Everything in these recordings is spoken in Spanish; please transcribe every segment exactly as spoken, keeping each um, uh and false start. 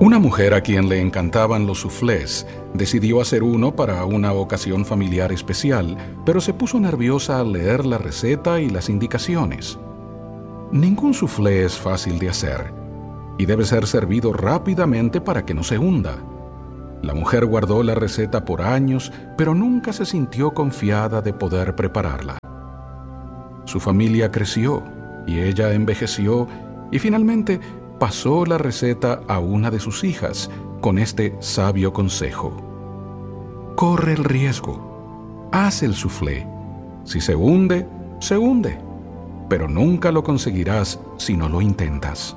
Una mujer a quien le encantaban los soufflés decidió hacer uno para una ocasión familiar especial, pero se puso nerviosa al leer la receta y las indicaciones. Ningún soufflé es fácil de hacer y debe ser servido rápidamente para que no se hunda. La mujer guardó la receta por años, pero nunca se sintió confiada de poder prepararla. Su familia creció y ella envejeció y finalmente pasó la receta a una de sus hijas con este sabio consejo: corre el riesgo, haz el soufflé. Si se hunde, se hunde, pero nunca lo conseguirás si no lo intentas.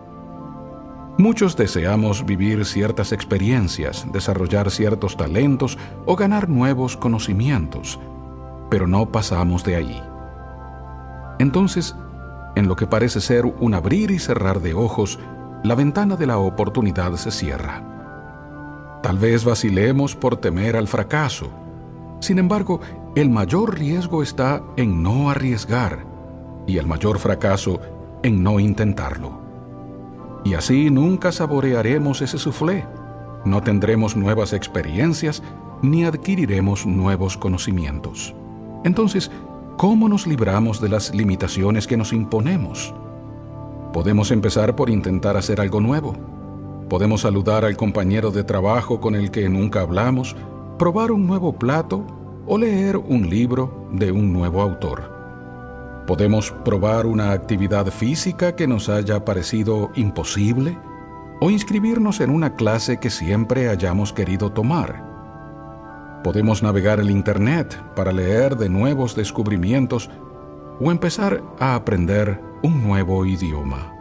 Muchos deseamos vivir ciertas experiencias, desarrollar ciertos talentos o ganar nuevos conocimientos, pero no pasamos de ahí. Entonces, en lo que parece ser un abrir y cerrar de ojos, la ventana de la oportunidad se cierra. Tal vez vacilemos por temer al fracaso. Sin embargo, el mayor riesgo está en no arriesgar y el mayor fracaso en no intentarlo. Y así nunca saborearemos ese soufflé, no tendremos nuevas experiencias ni adquiriremos nuevos conocimientos. Entonces, ¿cómo nos libramos de las limitaciones que nos imponemos? Podemos empezar por intentar hacer algo nuevo. Podemos saludar al compañero de trabajo con el que nunca hablamos, probar un nuevo plato o leer un libro de un nuevo autor. Podemos probar una actividad física que nos haya parecido imposible o inscribirnos en una clase que siempre hayamos querido tomar. Podemos navegar el Internet para leer de nuevos descubrimientos o empezar a aprender un nuevo idioma.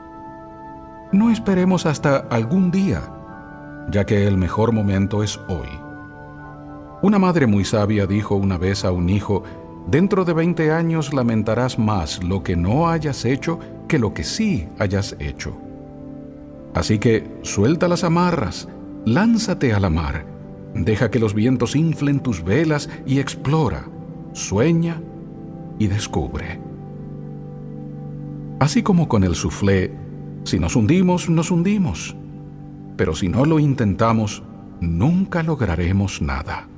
No esperemos hasta algún día, ya que el mejor momento es hoy. Una madre muy sabia dijo una vez a un hijo: dentro de veinte años lamentarás más lo que no hayas hecho que lo que sí hayas hecho. Así que suelta las amarras, lánzate a la mar, deja que los vientos inflen tus velas y explora, sueña y descubre. Así como con el soufflé, si nos hundimos, nos hundimos, pero si no lo intentamos, nunca lograremos nada.